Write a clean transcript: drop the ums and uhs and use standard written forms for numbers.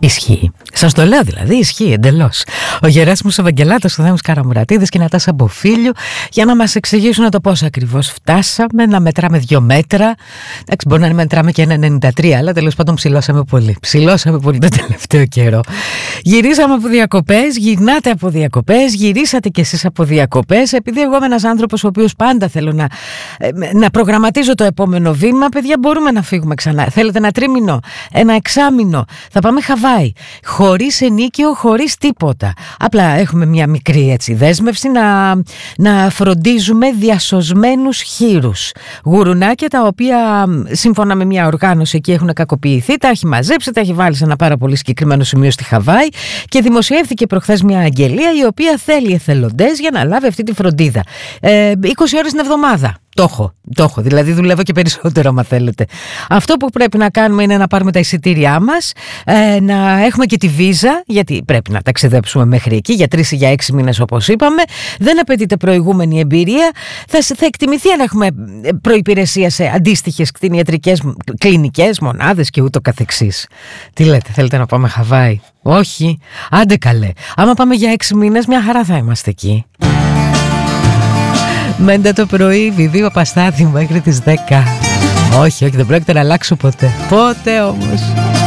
Ισχύει. Σας το λέω δηλαδή, ισχύει εντελώς. Ο Γεράσιμος Ευαγγελάτος, ο Θέμης Καραμουρατίδης και η Νατάσα Μποφίλιου για να μας εξηγήσουν το πώς ακριβώς φτάσαμε να μετράμε 2 μέτρα. Εντάξει, μπορεί να μετράμε και 1,93, αλλά τέλος πάντων ψηλώσαμε πολύ. Ψηλώσαμε πολύ το τελευταίο καιρό. Γυρίσαμε από διακοπές, γυρνάτε από διακοπές, γυρίσατε κι εσείς από διακοπές. Επειδή εγώ είμαι ένας άνθρωπος ο οποίος πάντα θέλω να προγραμματίζω το επόμενο βήμα, παιδιά, μπορούμε να φύγουμε ξανά. Θέλετε ένα τρίμηνο, ένα εξάμηνο? Θα πάμε Χαβάη. Χωρίς ενίκιο, χωρίς τίποτα. Απλά έχουμε μια μικρή έτσι δέσμευση να φροντίζουμε διασωσμένους χήρους. Γουρουνάκια τα οποία σύμφωνα με μια οργάνωση εκεί έχουν κακοποιηθεί, τα έχει μαζέψει, τα έχει βάλει σε ένα πάρα πολύ συγκεκριμένο σημείο στη Χαβάη και δημοσιεύθηκε προχθές μια αγγελία η οποία θέλει εθελοντές για να λάβει αυτή τη φροντίδα. 20 ώρες την εβδομάδα. Το έχω, δηλαδή δουλεύω και περισσότερο άμα θέλετε. Αυτό που πρέπει να κάνουμε είναι να πάρουμε τα εισιτήριά μας, να έχουμε και τη βίζα, γιατί πρέπει να ταξιδέψουμε μέχρι εκεί για 3 ή για 6 μήνες όπως είπαμε. Δεν απαιτείται προηγούμενη εμπειρία. Θα εκτιμηθεί αν έχουμε προϋπηρεσία σε αντίστοιχες κτηνιατρικές κλινικές μονάδες και ούτω καθεξής. Τι λέτε, θέλετε να πάμε Χαβάη? Όχι, άντε καλέ. Άμα πάμε για 6 μήνες μια χαρά θα είμαστε εκεί. Μέντε το πρωί, Βιβί Παπαστάθη μέχρι τις 10. Όχι, δεν πρόκειται να αλλάξω ποτέ. Ποτέ όμως.